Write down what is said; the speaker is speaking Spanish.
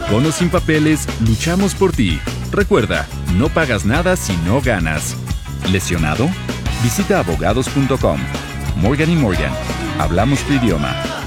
Con o sin papeles, luchamos por ti. Recuerda, no pagas nada si no ganas. ¿Lesionado? Visita abogados.com. Morgan & Morgan. Hablamos tu idioma.